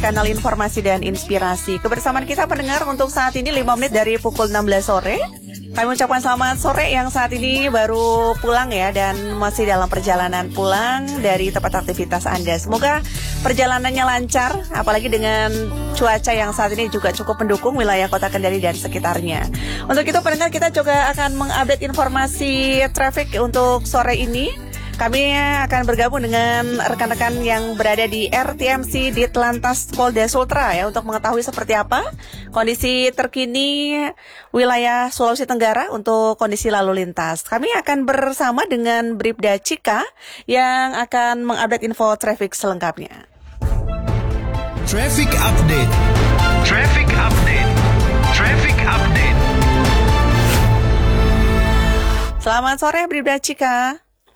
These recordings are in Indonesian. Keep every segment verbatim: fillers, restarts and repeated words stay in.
kanal informasi dan inspirasi. Kebersamaan kita pendengar untuk saat ini lima menit dari pukul enam belas sore. Kami ucapkan selamat sore yang saat ini baru pulang ya, dan masih dalam perjalanan pulang dari tempat aktivitas Anda. Semoga perjalanannya lancar, apalagi dengan cuaca yang saat ini juga cukup mendukung wilayah Kota Kendari dan sekitarnya. Untuk itu pendengar, kita juga akan mengupdate informasi traffic untuk sore ini. Kami akan bergabung dengan rekan-rekan yang berada di R T M C di Telantas Polda Sultra ya, untuk mengetahui seperti apa kondisi terkini wilayah Sulawesi Tenggara untuk kondisi lalu lintas. Kami akan bersama dengan Bribda Cika yang akan mengupdate info traffic selengkapnya. Traffic update. Traffic update. Traffic update. Selamat sore Bribda Cika.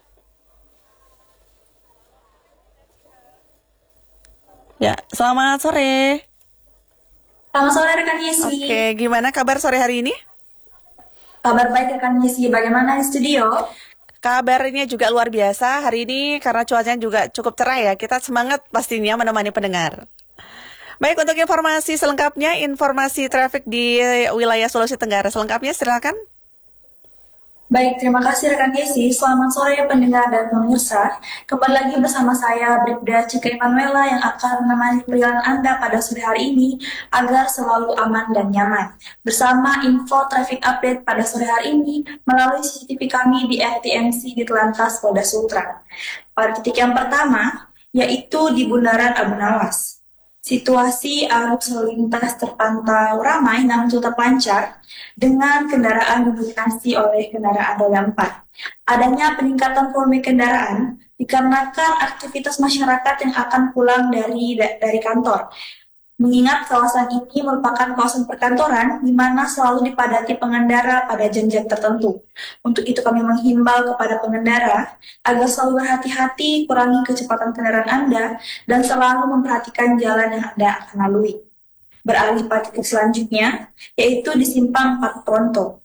Ya, selamat sore. Selamat sore rekan Yesi. Oke, gimana kabar sore hari ini? Kabar baik rekan Yesi, bagaimana di studio? Kabarnya juga luar biasa hari ini karena cuacanya juga cukup cerah ya. Kita semangat pastinya menemani pendengar. Baik, untuk informasi selengkapnya, informasi traffic di wilayah Sulawesi Tenggara selengkapnya silakan. Baik, terima kasih rekan Yesi. Selamat sore pendengar dan pemirsa. Kembali lagi bersama saya Bribda Cika Emanuela yang akan menemani perjalanan Anda pada sore hari ini agar selalu aman dan nyaman. Bersama info traffic update pada sore hari ini melalui C C T V kami di R T M C di Telantas Polda Sultra. Pada titik yang pertama, yaitu di Bundaran Abu Nawas. Situasi arus lalu lintas terpantau ramai namun tetap lancar dengan kendaraan didominasi oleh kendaraan roda empat. Adanya peningkatan volume kendaraan dikarenakan aktivitas masyarakat yang akan pulang dari dari kantor. Mengingat kawasan ini merupakan kawasan perkantoran di mana selalu dipadati pengendara pada jam-jam tertentu. Untuk itu kami menghimbau kepada pengendara agar selalu berhati-hati, kurangi kecepatan kendaraan Anda, dan selalu memperhatikan jalan yang Anda akan lalui. Beralih pada titik selanjutnya, yaitu di Simpang empat Pronto.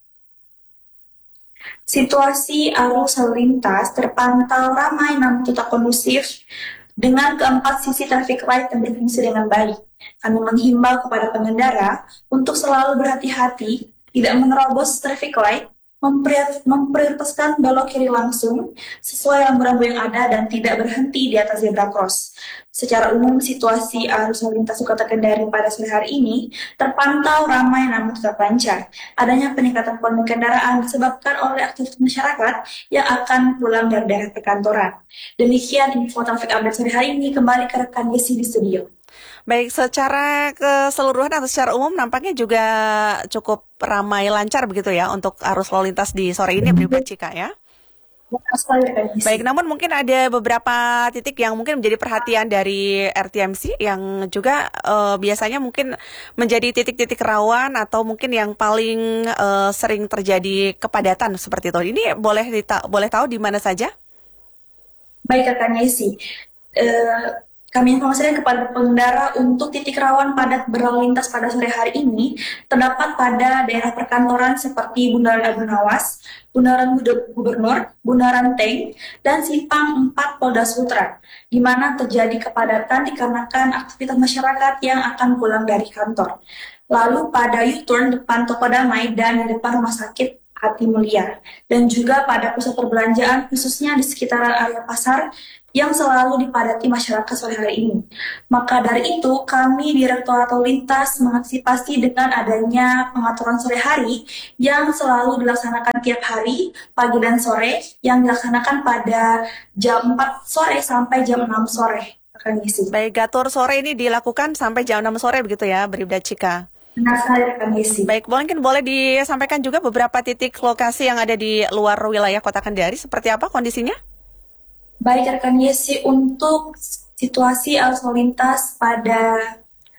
Situasi arus lalu lintas terpantau ramai namun tetap kondusif dengan keempat sisi traffic light yang berfungsi dengan baik. Kami menghimbau kepada pengendara untuk selalu berhati-hati, tidak menerobos traffic light, memprioritaskan belok kiri langsung sesuai rambu-rambu yang ada dan tidak berhenti di atas zebra cross. Secara umum, situasi arus lalu lintas Kota Kendari pada sore hari ini terpantau ramai namun tetap lancar. Adanya peningkatan volume kendaraan disebabkan oleh aktivitas masyarakat yang akan pulang dari daerah perkantoran. Demikian info traffic update sore hari ini, kembali ke rekan Yesi di studio. Baik, secara keseluruhan atau secara umum nampaknya juga cukup ramai lancar begitu ya untuk arus lalu lintas di sore ini, Bribda Cika ya. Baik, namun mungkin ada beberapa titik yang mungkin menjadi perhatian dari R T M C yang juga uh, biasanya mungkin menjadi titik-titik rawan atau mungkin yang paling uh, sering terjadi kepadatan seperti itu. Ini boleh dita- boleh tahu di mana saja? Baik, rekan Yesi. Uh... Kami informasikan kepada pengendara untuk titik rawan padat berlalu lintas pada sore hari ini terdapat pada daerah perkantoran seperti Bundaran Abu Nawas, Bundaran Gubernur, Bundaran Tank, dan Simpang empat Polda Sultra, di mana terjadi kepadatan dikarenakan aktivitas masyarakat yang akan pulang dari kantor. Lalu pada U-turn depan Toko Damai dan di depan Rumah Sakit Hati Mulia, dan juga pada pusat perbelanjaan khususnya di sekitaran area pasar yang selalu dipadati masyarakat sore hari ini. Maka dari itu, kami Direktorat Lalu Lintas mengantisipasi dengan adanya pengaturan sore hari yang selalu dilaksanakan tiap hari, pagi dan sore, yang dilaksanakan pada jam empat sore sampai jam enam sore. Baik, Gatur sore ini dilakukan sampai jam enam sore begitu ya, Bribda Cika? Benar sekali, rekan Yesi. Baik, mungkin boleh disampaikan juga beberapa titik lokasi yang ada di luar wilayah Kota Kendari, seperti apa kondisinya? Baik, rekan Yesi, untuk situasi arus lalu lintas pada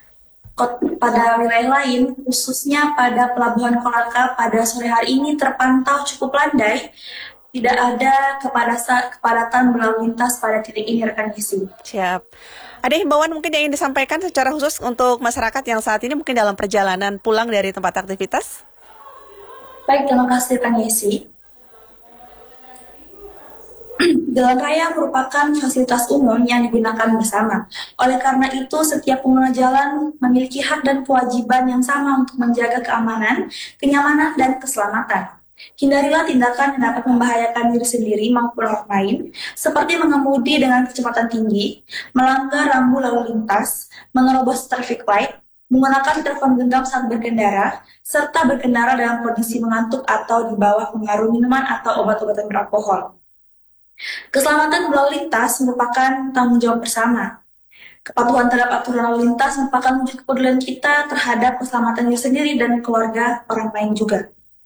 pada wilayah lain, khususnya pada Pelabuhan Kolaka pada sore hari ini terpantau cukup landai, tidak ada kepadatan, kepadatan berlalu lintas pada titik ini, rekan Yesi. Siap. Ada himbauan mungkin yang ingin disampaikan secara khusus untuk masyarakat yang saat ini mungkin dalam perjalanan pulang dari tempat aktivitas? Baik, terima kasih rekan Yesi. Jalan raya merupakan fasilitas umum yang digunakan bersama. Oleh karena itu, setiap pengguna jalan memiliki hak dan kewajiban yang sama untuk menjaga keamanan, kenyamanan, dan keselamatan. Hindarilah tindakan yang dapat membahayakan diri sendiri maupun orang lain, seperti mengemudi dengan kecepatan tinggi, melanggar rambu lalu lintas, menerobos traffic light, menggunakan telepon genggam saat berkendara, serta berkendara dalam kondisi mengantuk atau di bawah pengaruh minuman atau obat-obatan beralkohol. Keselamatan berlalu lintas merupakan tanggung jawab bersama. Kepatuhan terhadap aturan lalu lintas merupakan wujud kepedulian kita terhadap keselamatan diri sendiri dan keluarga orang lain juga.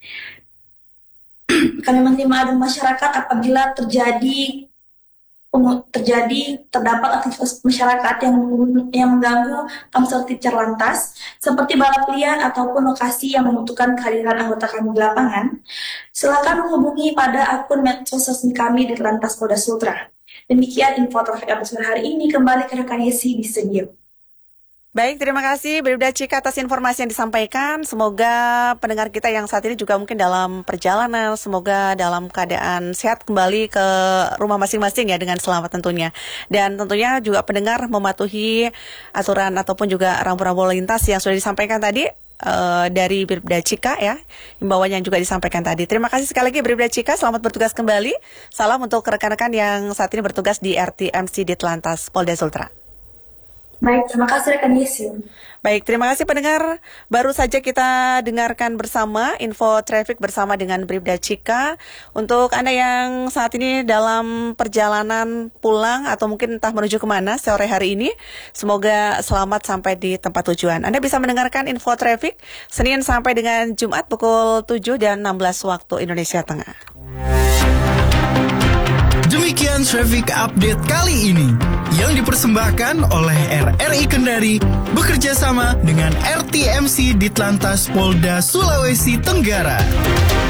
Kami menerima adu masyarakat apabila terjadi terjadi terdapat aktivitas masyarakat yang yang mengganggu Kamsel Titcar Lantas seperti balap liar ataupun lokasi yang membutuhkan kehadiran anggota kami di lapangan. Silakan menghubungi pada akun medsos resmi kami di Lantas Polda Sultra. Demikian info traffic update hari ini. Kembali ke rekan Yesi di studio. Baik, terima kasih Bribda Cika atas informasi yang disampaikan. Semoga pendengar kita yang saat ini juga mungkin dalam perjalanan, semoga dalam keadaan sehat kembali ke rumah masing-masing ya dengan selamat tentunya. Dan tentunya juga pendengar mematuhi aturan ataupun juga rambu-rambu lalu lintas yang sudah disampaikan tadi uh, dari Bribda Cika ya, himbauan yang juga disampaikan tadi. Terima kasih sekali lagi Bribda Cika, selamat bertugas kembali. Salam untuk rekan-rekan yang saat ini bertugas di R T M C Ditlantas Polda Sultra. Baik, terima kasih rekan Yesi. Baik, terima kasih pendengar. Baru saja kita dengarkan bersama info traffic bersama dengan Bribda Cika. Untuk Anda yang saat ini dalam perjalanan pulang atau mungkin entah menuju kemana sore hari ini, semoga selamat sampai di tempat tujuan. Anda bisa mendengarkan info traffic Senin sampai dengan Jumat pukul tujuh dan enam belas waktu Indonesia Tengah. Demikian traffic update kali ini yang dipersembahkan oleh R R I Kendari bekerja sama dengan R T M C Ditlantas Polda Sulawesi Tenggara.